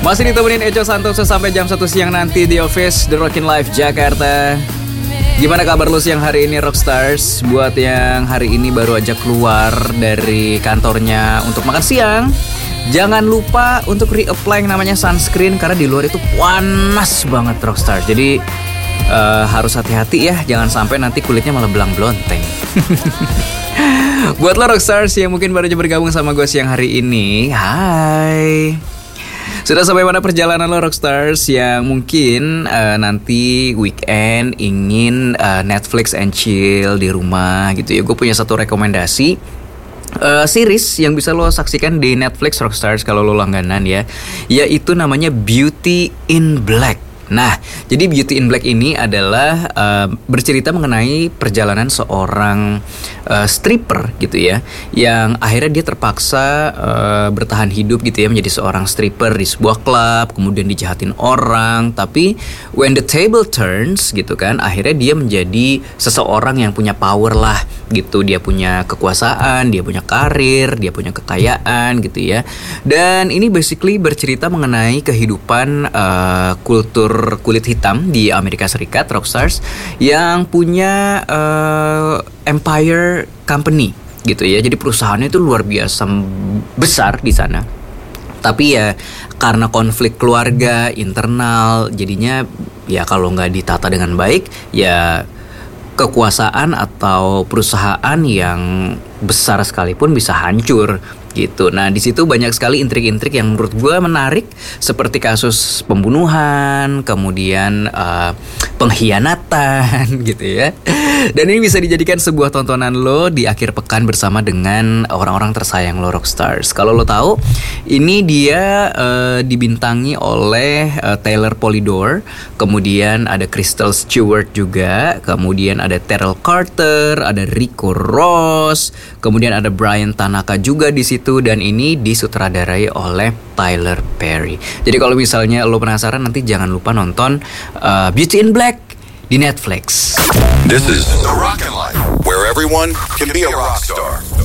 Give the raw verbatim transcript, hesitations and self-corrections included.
Masih ditemenin Eco Santoso sampai jam satu siang nanti di Office The Rockin' Life Jakarta. Gimana kabar lu siang hari ini Rockstars? Buat yang hari ini baru aja keluar dari kantornya untuk makan siang, jangan lupa untuk reapply yang namanya sunscreen, karena di luar itu panas banget Rockstars. Jadi uh, harus hati-hati ya, jangan sampai nanti kulitnya malah belang belonteng. Buat lo Rockstars yang mungkin baru aja bergabung sama gue siang hari ini, hai. Sudah sampai mana perjalanan lo Rockstars yang mungkin uh, nanti weekend ingin uh, Netflix and chill di rumah gitu ya. Gue punya satu rekomendasi uh, series yang bisa lo saksikan di Netflix Rockstars kalau lo langganan ya, yaitu namanya Beauty in Black. Nah, jadi Beauty in Black ini adalah uh, bercerita mengenai perjalanan seorang uh, stripper gitu ya, yang akhirnya dia terpaksa uh, bertahan hidup gitu ya, menjadi seorang stripper di sebuah klub, kemudian dijahatin orang, tapi when the table turns gitu kan, akhirnya dia menjadi seseorang yang punya power lah gitu. Dia punya kekuasaan, dia punya karir, dia punya kekayaan gitu ya. Dan ini basically bercerita mengenai kehidupan uh, kultur kulit hitam di Amerika Serikat, Rockstars, yang punya uh, empire company gitu ya. Jadi perusahaannya itu luar biasa besar di sana. Tapi ya karena konflik keluarga internal, jadinya ya kalau nggak ditata dengan baik, ya kekuasaan atau perusahaan yang besar sekalipun bisa hancur gitu. Nah, di situ banyak sekali intrik-intrik yang menurut gue menarik, seperti kasus pembunuhan, kemudian uh, pengkhianatan gitu ya. Dan ini bisa dijadikan sebuah tontonan lo di akhir pekan bersama dengan orang-orang tersayang lo Rockstars. Kalau lo tahu, ini dia uh, dibintangi oleh uh, Taylor Polidor, kemudian ada Crystal Stewart juga, kemudian ada Terrell Carter, ada Rico Ross, kemudian ada Brian Tanaka juga di situ. Dan ini disutradarai oleh Tyler Perry. Jadi kalau misalnya lo penasaran, nanti jangan lupa nonton uh, Beauty in Black di Netflix. This is The Rockin' Life, where everyone can be a rock star.